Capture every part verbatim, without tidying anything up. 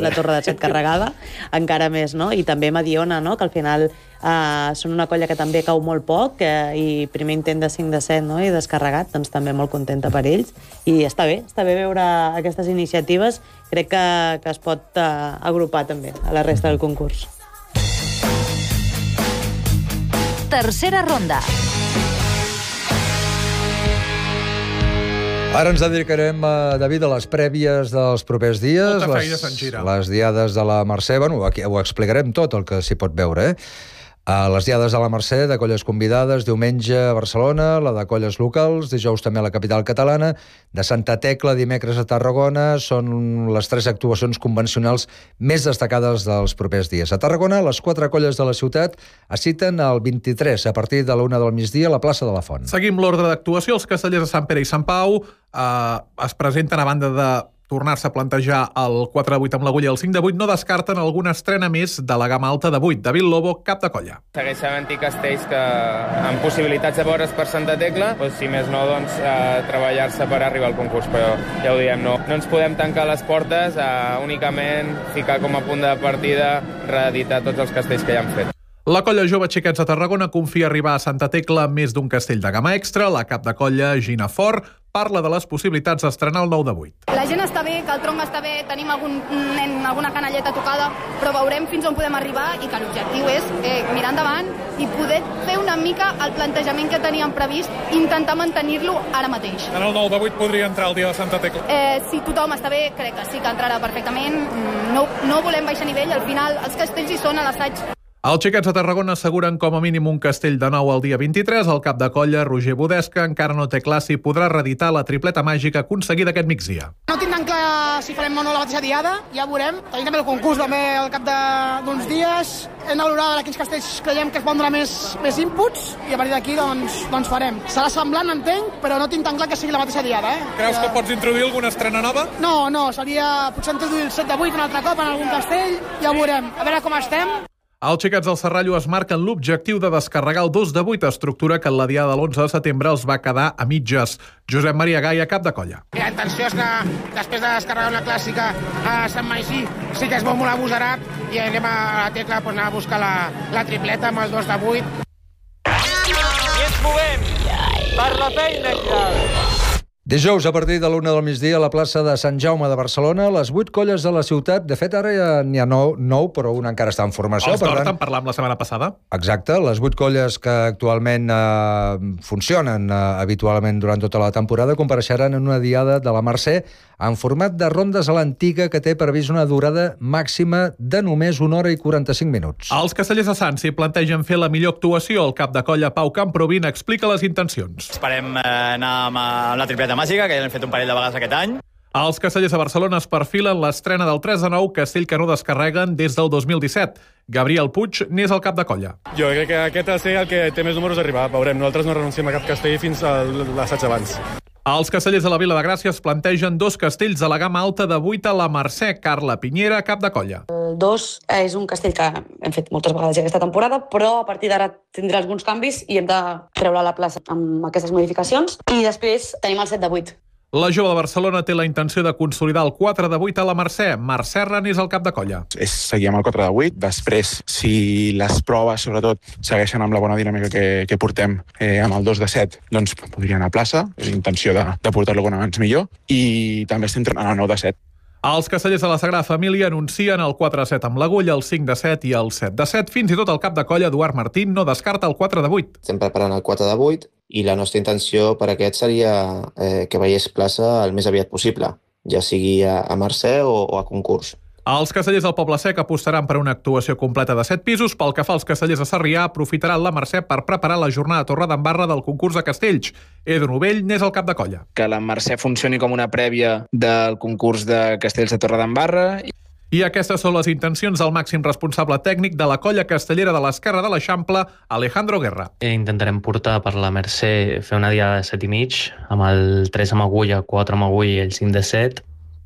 la Torre de Set carregada, encara més, no? I també Mediona, no? Que al final eh, són una colla que també cau molt poc eh, i primer intent de cinc de set, no? I descarregat, doncs també molt contenta per ells. I està bé, està bé veure aquestes iniciatives. Crec que, que es pot eh, agrupar també a la resta del concurs. Tercera ronda. Ara ens dedicarem, a, David, a les prèvies dels propers dies. Molta feina les, se'n gira. Les diades de la Mercè, bueno, aquí ho explicarem tot el que s'hi pot veure, eh? A les diades de la Mercè, de colles convidades, diumenge a Barcelona, la de colles locals, dijous també a la capital catalana, de Santa Tecla, dimecres a Tarragona, són les tres actuacions convencionals més destacades dels propers dies. A Tarragona, les quatre colles de la ciutat es citen el vint-i-tres, a partir de la una del migdia, a la plaça de la Font. Seguim l'ordre d'actuació. Els castellers de Sant Pere i Sant Pau eh, es presenten a banda de tornar-se a plantejar el quatre de vuit amb l'Agulla i el cinc de vuit, no descarten alguna estrena més de la gamma alta de vuit. David Lobo, cap de colla. Segueix havent-hi castells que amb possibilitats de veure's per Santa Tecla, doncs, si més no, doncs, eh, treballar-se per arribar al concurs, però ja ho diem, no, no ens podem tancar les portes, eh, únicament ficar com a punt de partida, reeditar tots els castells que ja hem fet. La colla Jove Xiquets de Tarragona confia arribar a Santa Tecla amb més d'un castell de gamma extra. La cap de colla, Gina Fort, parla de les possibilitats d'estrenar el nou de vuit. La gent està bé, que el tronc està bé, tenim algun nen, alguna canalleta tocada, però veurem fins on podem arribar i que l'objectiu és eh, mirar endavant i poder fer una mica el plantejament que teníem previst, intentar mantenir-lo ara mateix. En el nou de vuit podria entrar el dia de Santa Tecla? Eh, si tothom està bé, crec que sí que entrarà perfectament. No, no volem baixar nivell, al final els castells hi són a l'assaig. Els xiquets de Tarragona asseguren com a mínim un castell de nou el dia vint-i-tres. El cap de colla, Roger Budesca, encara no té clar si podrà reeditar la tripleta màgica aconseguida aquest migdia. No tindran clar si farem o no la mateixa diada, ja veurem. Tenim també el concurs també al cap d'uns dies. Hem de valorar quins castells creiem que es poden donar més, més inputs i a partir d'aquí doncs, doncs farem. Serà semblant, entenc, però no tinc tan clar que sigui la mateixa diada. Eh? Creus que pots introduir alguna estrena nova? No, no, seria potser introduir el set de vuit un altre cop en algun castell, ja ho veurem. A veure com estem. Els xiquets del Serrallo es marquen l'objectiu de descarregar el dos de vuit, estructura que en la diada de l'onze de setembre els va quedar a mitges. Josep Maria Gaia, cap de colla. La intenció és que després de descarregar una clàssica a Sant Magí sí que es veu molt abusarat i anem a la Tecla pues, anar a buscar la, la tripleta amb el dos de vuit. I ens movem per la feina, Xavi. Dijous, a partir de l'una del migdia, a la plaça de Sant Jaume de Barcelona, les vuit colles de la ciutat. De fet, ara ja n'hi ha nou, nou, però una encara està en formació. Els d'Horta en parlàvem la setmana passada. Exacte, les vuit colles que actualment eh, funcionen eh, habitualment durant tota la temporada compareixeran en una diada de la Mercè en format de rondes a l'antiga que té previst una durada màxima de només una hora i quaranta-cinc minuts. Els castellers de Sants s'hi plantegen fer la millor actuació. El cap de colla, Pau Camprovin, explica les intencions. Esperem eh, anar amb, amb la tripleta màgica, que ja l'hem fet un parell de vegades aquest any. Els castellers de Barcelona es perfilen l'estrena del tres de nou, castell que no descarreguen des del dos mil disset. Gabriel Puig n'és el cap de colla. Jo crec que aquest ha de ser el que té més números d'arribar. Veurem, nosaltres no renunciem a cap castell fins a l'assaig abans. Els castellers de la Vila de Gràcia es plantegen dos castells de la gamma alta de vuit a la Mercè. Carla Pinyera, cap de colla. El dos és un castell que hem fet moltes vegades ja aquesta temporada, però a partir d'ara tindrà alguns canvis i hem de treure a la plaça amb aquestes modificacions. I després tenim el set de vuit. La Jove de Barcelona té la intenció de consolidar el quatre de vuit a la Mercè. Marc Serra n'és el cap de colla. És seguir amb el quatre de vuit. Després, si les proves, sobretot, segueixen amb la bona dinàmica que, que portem eh, amb el dos de set, doncs podria anar a plaça. És intenció de, de portar-lo alguna abans millor. I també estem entrenant el nou de set. Els castellers de la Sagrada Família anuncien el quatre de set amb l'Agulla, el cinc de set i el set de set. Fins i tot el cap de colla, Eduard Martín, no descarta el quatre de vuit. Estem preparant el quatre de vuit i la nostra intenció per aquest seria eh, que veiés plaça el més aviat possible, ja sigui a, a Mercè o, o a concurs. Els castellers del Poble Sec apostaran per una actuació completa de set pisos. Pel que fa als castellers de Sarrià, aprofitaran la Mercè per preparar la jornada a Torredembarra del concurs de castells. Edu Novell n'és el cap de colla. Que la Mercè funcioni com una prèvia del concurs de castells de Torredembarra. I aquestes són les intencions del màxim responsable tècnic de la colla castellera de l'Esquerra de l'Eixample, Alejandro Guerra. Intentarem portar per la Mercè, fer una diada de set i mig, amb el tres amb Agulla, quatre amb Agulla i el cinc de set,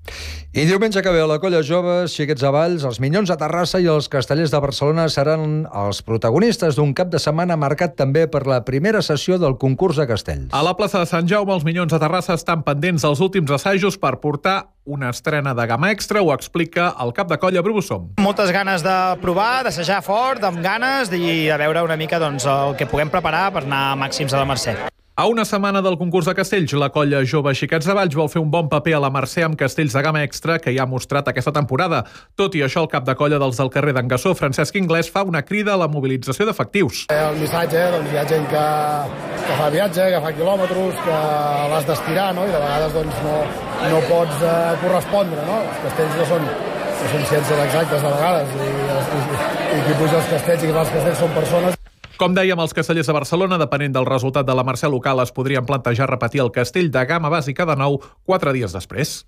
I diumenge que ve a la Colla Jove, Xiquets a Valls, els Minyons a Terrassa i els Castellers de Barcelona seran els protagonistes d'un cap de setmana marcat també per la primera sessió del concurs de castells. A la plaça de Sant Jaume, els Minyons a Terrassa estan pendents dels últims assajos per portar una estrena de gamma extra, ho explica el cap de colla Bru Bussom. Moltes ganes de provar, d'assajar fort, amb ganes i de veure una mica doncs, el que puguem preparar per anar a màxims a la Mercè. A una setmana del concurs de castells, la colla jove Xiquets de Valls vol fer un bon paper a la Mercè amb castells de gamma extra que ja ha mostrat aquesta temporada. Tot i això, el cap de colla dels del carrer d'en Gassó, Francesc Inglés, fa una crida a la mobilització d'efectius. El missatge, doncs, hi ha gent que, que fa viatge, que fa quilòmetres, que l'has d'estirar, no? I de vegades doncs, no, no pots eh, correspondre. No? Els castells no són, no són ciències exactes de vegades, i, i, i qui puja els castells i qui fa els castells són persones. Com dèiem, els castellers de Barcelona, depenent del resultat de la Mercè local, es podrien plantejar repetir el castell de gamma bàsica de nou quatre dies després.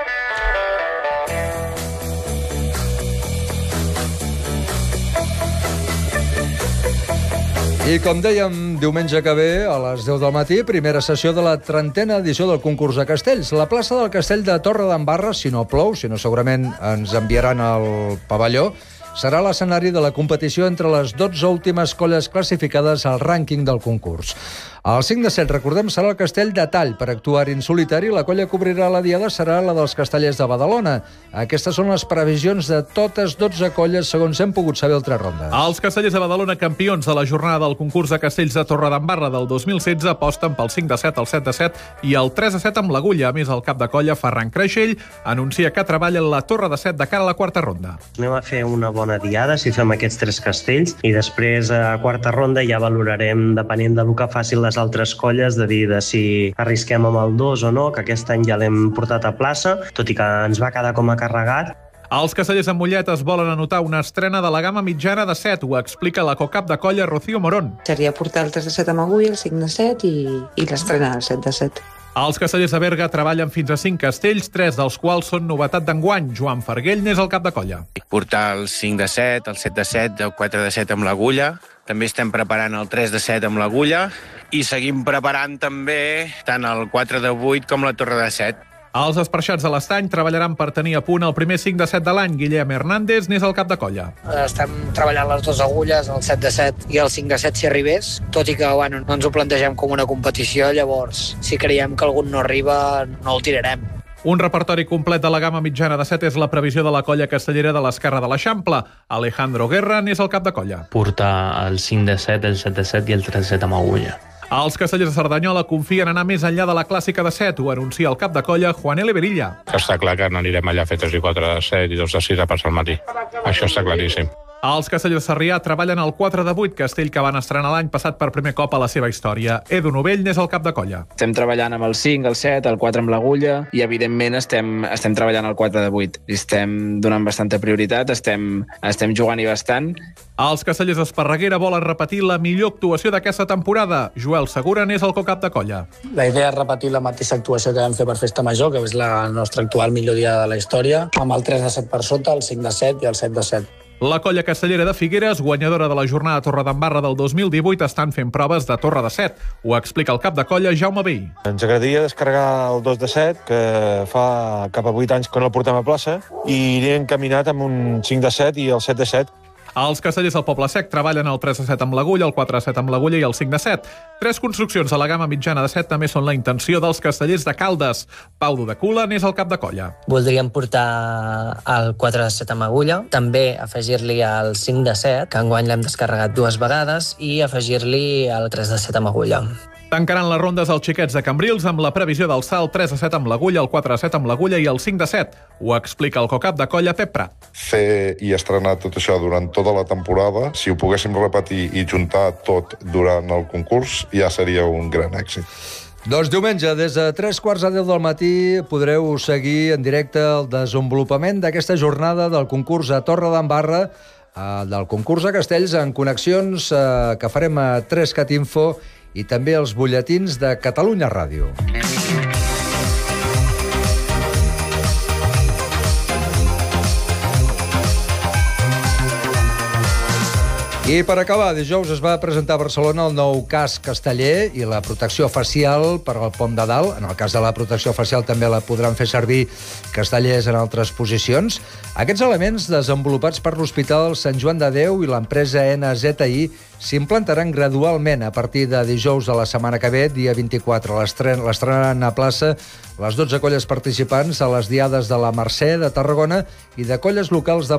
I com dèiem, diumenge que ve, a les deu del matí, primera sessió de la trentena edició del concurs de castells. La plaça del castell de Torredembarra, si no plou, si no segurament ens enviaran al pavelló, serà l'escenari de la competició entre les dotze últimes colles classificades al rànquing del concurs. El cinc de set, recordem, serà el castell de Tall. Per actuar en solitari, la colla que obrirà la diada serà la dels Castellers de Badalona. Aquestes són les previsions de totes dotze colles, segons hem pogut saber altres rondes. Els Castellers de Badalona, campions de la jornada del concurs de castells de Torredembarra del dos mil setze, aposten pel cinc de set, el set de set i el tres de set amb l'Agulla. A més, el cap de colla, Ferran Creixell, anuncia que treballa en la torre de set de cara a la quarta ronda. Anem a fer una bona diada si fem aquests tres castells i després a quarta ronda ja valorarem, depenent del que facin les altres colles, de dir de si arrisquem amb el dos o no, que aquest any ja l'hem portat a plaça, tot i que ens va quedar com a carregat. Els castellers amb mulletes volen anotar una estrena de la gamma mitjana de set, ho explica la cocap de colla Rocío Morón. Seria portar el tres de set amb Agulla, el cinc de set i, i l'estrena del set de set. Els castellers de Berga treballen fins a cinc castells, tres dels quals són novetat d'enguany. Joan Farguell n'és el cap de colla. Portar el cinc de set, el set de set, el quatre de set amb l'Agulla. També estem preparant el tres de set amb l'Agulla i seguim preparant també tant el quatre de vuit com la torre de set. Els esparxats de l'Estany treballaran per tenir a punt el primer cinc de set de l'any. Guillem Hernández n'és el cap de colla. Estem treballant les dues agulles, el set de set i el cinc de set si arribés, tot i que bueno, no ens ho plantegem com una competició, llavors si creiem que algun no arriba no el tirarem. Un repertori complet de la gamma mitjana de set és la previsió de la colla castellera de l'Esquerra de l'Eixample. Alejandro Guerra n'és el cap de colla. Portar el cinc de set, el set de set i el tres de set amb Agulla. Els castellers de Cerdanyola confien en anar més enllà de la clàssica de set, ho anuncia el cap de colla Juan L. Berilla. Està clar que n'anirem allà a fer tres i quatre de set i dos de sis a passar al matí. Això està claríssim. Els castellers de Sarrià treballen el quatre de vuit, castell que van estrenar l'any passat per primer cop a la seva història. Edu Novell n'és el cap de colla. Estem treballant amb el cinc, el set, el quatre amb l'Agulla i, evidentment, estem, estem treballant el quatre de vuit. Estem donant bastanta prioritat, estem, estem jugant-hi bastant. Els castellers d'Esparreguera volen repetir la millor actuació d'aquesta temporada. Joel Segura n'és el co-cap de colla. La idea és repetir la mateixa actuació que vam fer per Festa Major, que és la nostra actual millor dia de la història, amb el tres de set per sota, el cinc de set i el set de set. La colla castellera de Figueres, guanyadora de la jornada Torredembarra del dos mil divuit, estan fent proves de torre de set. Ho explica el cap de colla Jaume Vell. Ens agradaria descarregar el dos de set, que fa cap a vuit anys que no el portem a plaça, i anirem encaminat amb un cinc de set i el set de set. Els castellers del Poble Sec treballen el tres de set amb l'Agulla, el quatre de set amb l'Agulla i el cinc de set. Tres construccions a la gamma mitjana de set també són la intenció dels castellers de Caldes. Pau Dudecula n'és el cap de colla. Voldríem portar el quatre de set amb Agulla, també afegir-li el cinc de set, que enguany l'hem descarregat dues vegades, i afegir-li el tres de set amb Agulla. Tancaran les rondes els xiquets de Cambrils amb la previsió d'alçar el tres de set amb l'Agulla, el quatre de set amb l'Agulla i el cinc de set. Ho explica el cocap de colla Pep Prat. Fer i estrenar tot això durant tota la temporada, si ho poguéssim repetir i juntar tot durant el concurs, ja seria un gran èxit. Doncs diumenge, des de tres quarts a deu del matí, podreu seguir en directe el desenvolupament d'aquesta jornada del concurs a Torredembarra, del concurs a Castells, en connexions que farem a tres cat info i també els butlletins de Catalunya Ràdio. I per acabar, dijous es va presentar a Barcelona el nou casc casteller i la protecció facial per al pom de dalt. En el cas de la protecció facial també la podran fer servir castellers en altres posicions. Aquests elements, desenvolupats per l'Hospital Sant Joan de Déu i l'empresa N Z I, s'implantaran gradualment a partir de dijous de la setmana que ve, dia vint-i-quatre. L'estrenaran a plaça les dotze colles participants a les diades de la Mercè de Tarragona i de colles locals de